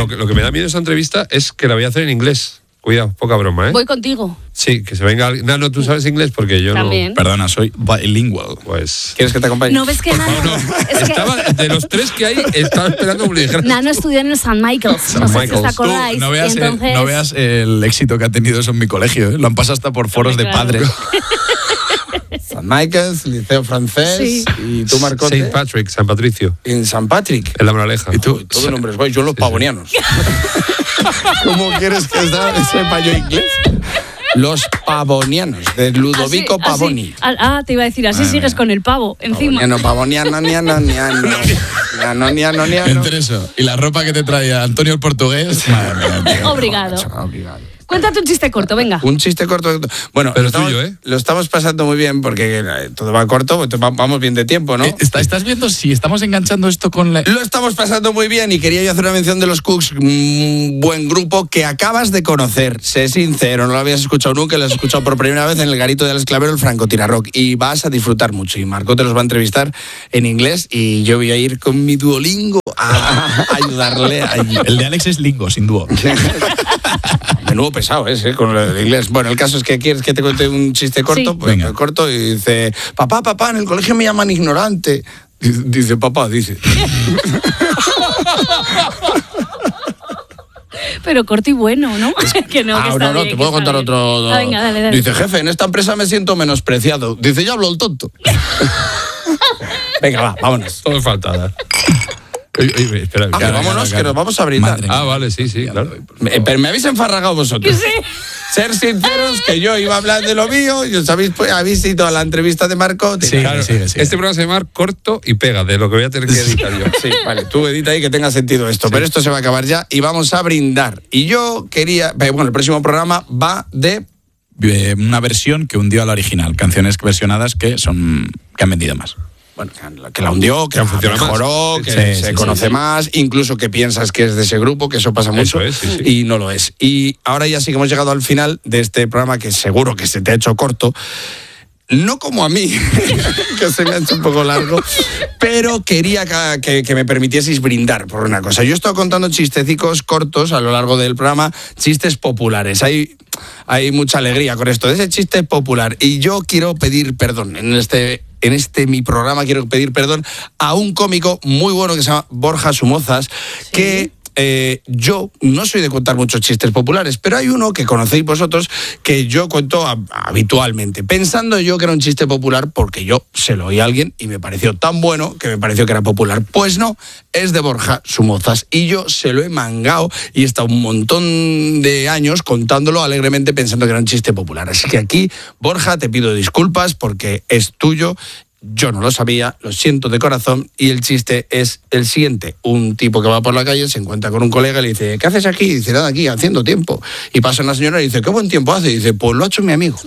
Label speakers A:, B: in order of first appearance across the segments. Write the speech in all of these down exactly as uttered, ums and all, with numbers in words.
A: lo, que, lo que me da miedo de esa entrevista es que la voy a hacer en inglés. Cuidado, poca broma, ¿eh?
B: Voy contigo.
A: Sí, que se venga... No, no, tú sabes inglés porque yo
B: También.
A: no...
C: Perdona, soy bilingüe.
A: Pues...
D: ¿Quieres que te acompañe?
B: No ves que Nano...
A: No, no.
B: Es que
A: Estaba, de los tres que hay, estaba esperando que me lo dijeras.
B: Nano estudió en el Saint Michael's. No sé si os
A: Michael's.
B: acordáis.
C: No veas,
B: y entonces...
C: el, no veas el éxito que ha tenido eso en mi colegio. ¿eh? Lo han pasado hasta por foros
B: Hombre,
C: de
B: claro.
C: padres.
D: San Michael's, Liceo Francés.
B: Sí.
D: Y tú, Marcote.
A: Saint Patrick, San Patricio,
D: En San Patrick.
A: en la Moraleja.
D: Y tú, todo nombres guay. Yo los pavonianos. ¿Cómo quieres que sepa yo inglés? Los pavonianos, de Ludovico
B: Así, así.
D: Pavoni.
B: Ah, ah, te iba a decir, así
C: Madre
B: sigues
C: mía.
B: con el pavo encima.
D: Pavoniano, pavoniano, niano, niano. Niano, niano, niano.
C: Entre eso y la ropa que te traía Antonio el portugués. Madre mía, tío.
B: Obrigado.
D: Obrigado.
B: Cuéntate un chiste corto, venga.
D: Un chiste corto. Bueno,
A: Pero
D: lo estamos,
A: tuyo, ¿eh?
D: lo estamos pasando muy bien porque eh, todo va corto, pues va- vamos bien de tiempo, ¿no?
C: Eh, está- ¿Estás viendo si estamos enganchando esto con la...
D: Lo estamos pasando muy bien y quería yo hacer una mención de los Cooks, un buen grupo que acabas de conocer. Sé sincero, no lo habías escuchado nunca, lo has escuchado por primera vez en el garito de Alex Clavero, el Francotirador, y vas a disfrutar mucho. Y Marco te los va a entrevistar en inglés y yo voy a ir con mi Duolingo a, a ayudarle allí.
C: El de Alex es lingo, sin dúo.
D: Menudo pesado ese, ¿eh? Con lo del inglés. Bueno, el caso es que quieres que te cuente un chiste corto,
B: Sí.
D: pues
C: Venga.
D: corto, y dice, papá, papá, en el colegio me llaman ignorante. Dice, dice, papá, dice.
B: Pero corto y bueno, ¿no? que no, que
D: Ah,
B: está
D: no, no,
B: bien,
D: te
B: que
D: puedo
B: está
D: contar
B: bien.
D: otro.
B: Ah, venga, dale, dale.
D: Dice, jefe, en esta empresa me siento menospreciado. Dice, ya hablo el tonto. Venga, va, vámonos.
A: Todo faltada. Oye, oye, espera,
D: Ah, que
A: cara,
D: vámonos,
A: cara,
D: que
A: cara.
D: nos vamos a brindar.
C: Madre
A: Ah, vale, sí, sí, claro.
D: Me- pero me habéis enfarragado vosotros.
B: Sí.
D: Ser sinceros, que yo iba a hablar de lo mío y os habéis, pues, habéis ido a la entrevista de Marco.
C: Sí.
A: Claro,
C: sigue, sigue.
A: Este programa se llama Corto y Pega, de lo que voy a tener que editar yo.
D: Sí, vale, tú edita ahí que tenga sentido esto. Pero esto se va a acabar ya y vamos a brindar. Y yo quería. Bueno, el próximo programa va de.
C: Eh, una versión que hundió a la original. Canciones versionadas que son que han vendido más.
D: Bueno, que la hundió, que la
A: funciona más.
D: mejoró, que
C: Sí,
D: se
C: sí,
D: conoce
C: sí.
D: más, incluso que piensas que es de ese grupo, que eso pasa mucho,
A: es, sí, sí.
D: y no lo es. Y ahora ya sí que hemos llegado al final de este programa que seguro que se te ha hecho corto. No como a mí, que se me ha hecho un poco largo, pero quería que, que- que me permitieseis brindar por una cosa. Yo he estado contando chistecicos cortos a lo largo del programa, chistes populares. Hay, hay mucha alegría con esto, de ese chiste popular. Y yo quiero pedir perdón en este... En este mi programa quiero pedir perdón a un cómico muy bueno que se llama Borja Somozas, que eh, yo no soy de contar muchos chistes populares, pero hay uno que conocéis vosotros que yo cuento a- habitualmente, pensando yo que era un chiste popular porque yo se lo oí a alguien y me pareció tan bueno que me pareció que era popular. Pues no, es de Borja Somozas y yo se lo he mangado y he estado un montón de años contándolo alegremente pensando que era un chiste popular. Así que aquí, Borja, te pido disculpas porque es tuyo. Yo no lo sabía, lo siento de corazón, y el chiste es el siguiente. Un tipo que va por la calle, se encuentra con un colega y le dice, ¿qué haces aquí? Y dice, nada, aquí, haciendo tiempo. Y pasa una señora y dice, ¿qué buen tiempo hace? Y dice, pues lo ha hecho mi amigo.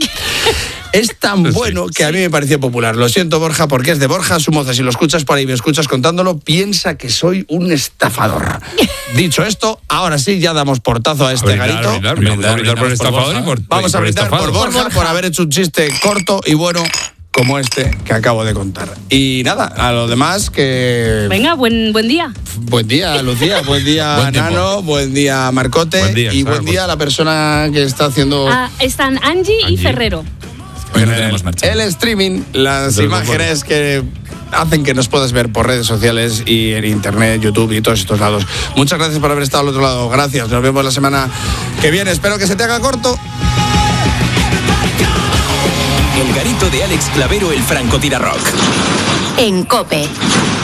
D: Es tan
A: Sí,
D: bueno que a mí me parecía popular. Lo siento, Borja, porque es de Borja Somozas. Si lo escuchas por ahí, me escuchas contándolo, piensa que soy un estafador. Dicho esto, ahora sí, ya damos portazo a este
A: A brindar,
D: garito.
A: a brindar, vamos a brindar por el estafador y por
D: Vamos a
A: por el
D: brindar por
A: estafado.
D: Borja, por haber hecho un chiste corto y bueno como este que acabo de contar. Y nada, a lo demás que...
B: Venga, buen, buen día.
D: Buen día, Lucía, buen día,
C: Buen tiempo.
D: Nano, buen día, Marcote,
A: Buen día,
D: y buen
A: sabemos.
D: día a la persona que está haciendo
B: Ah, están Angie, y
A: Angie.
B: Ferrero.
C: Hoy no tenemos marcha.
D: el streaming, las
A: Del
D: imágenes que hacen que nos puedas ver por redes sociales y en internet, YouTube y todos estos lados. Muchas gracias por haber estado al otro lado. Gracias, nos vemos la semana que viene. Espero que se te haga corto.
E: El garito de Alex Clavero, el Francotirador.
F: En COPE.